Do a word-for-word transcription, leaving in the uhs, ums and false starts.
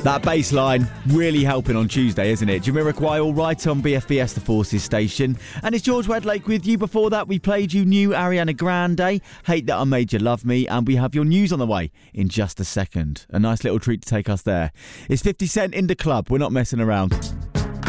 That bass line really helping on Tuesday, isn't it? Jamiroquai all right on B F B S The Forces station. And it's George Wedlake with you. Before that, we played you new Ariana Grande, Hate That I Made You Love Me, and we have your news on the way in just a second. A nice little treat to take us there. It's fifty Cent in the club. We're not messing around.